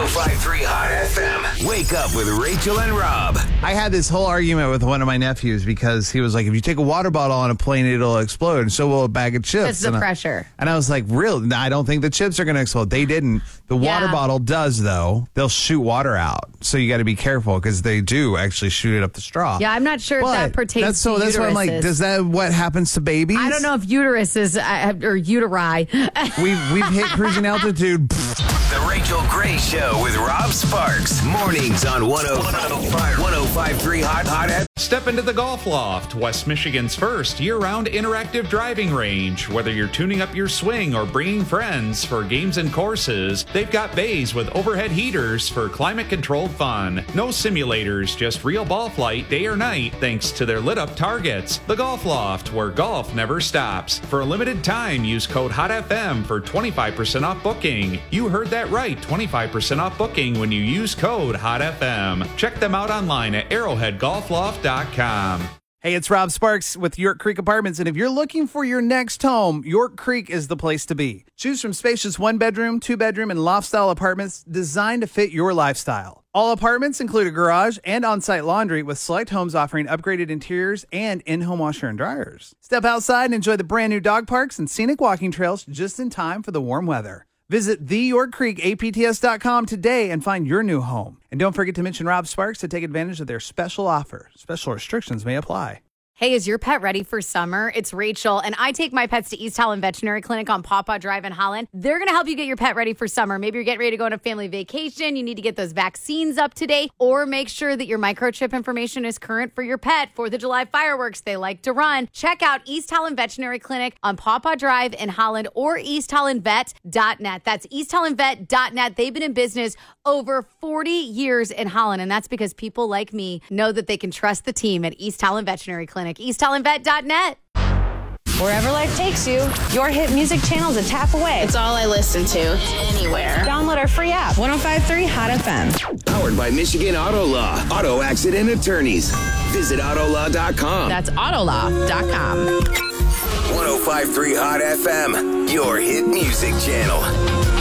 105.3 Hot FM. Wake up with Rachel and Rob. I had this whole argument with one of my nephews because he was like, if you take a water bottle on a plane, it'll explode, and so will a bag of chips. That's the pressure. And I was like, really? No, I don't think the chips are going to explode. They didn't. The water bottle does, though. They'll shoot water out. So you got to be careful because they do actually shoot it up the straw. Yeah, I'm not sure if that pertains to uteruses. That's what I'm like, does that what happens to babies? I don't know if uteruses or uteri. We've hit cruising altitude. The Rachel Gray Show with Rob Sparks. Mornings on 105.3 Hot FM. Step into the Golf Loft, West Michigan's first year-round interactive driving range. Whether you're tuning up your swing or bringing friends for games and courses, they've got bays with overhead heaters for climate-controlled fun. No simulators, just real ball flight day or night thanks to their lit-up targets. The Golf Loft, where golf never stops. For a limited time, use code HOTFM for 25% off booking. You heard that right, 25% off booking when you use code HOTFM. Check them out online at arrowheadgolfloft.com. Hey, it's Rob Sparks with York Creek Apartments, and if you're looking for your next home, York Creek is the place to be. Choose from spacious 1-bedroom, 2-bedroom, and loft-style apartments designed to fit your lifestyle. All apartments include a garage and on-site laundry, with select homes offering upgraded interiors and in-home washer and dryers. Step outside and enjoy the brand-new dog parks and scenic walking trails just in time for the warm weather. Visit theyorkcreekapts.com today and find your new home. And don't forget to mention Rob Sparks to take advantage of their special offer. Special restrictions may apply. Hey, is your pet ready for summer? It's Rachel, and I take my pets to East Holland Veterinary Clinic on Pawpaw Drive in Holland. They're going to help you get your pet ready for summer. Maybe you're getting ready to go on a family vacation. You need to get those vaccines up to date, or make sure that your microchip information is current for your pet. 4th of July fireworks, they like to run. Check out East Holland Veterinary Clinic on Pawpaw Drive in Holland or easthollandvet.net. That's easthollandvet.net. They've been in business over 40 years in Holland, and that's because people like me know that they can trust the team at East Holland Veterinary Clinic. easthollandvet.net. Wherever life takes you, your hit music channel is a tap away. It's all I listen to, anywhere. Download our free app, 105.3 Hot FM. Powered by Michigan Auto Law. Auto accident attorneys. Visit autolaw.com. That's autolaw.com. 105.3 Hot FM. Your hit music channel.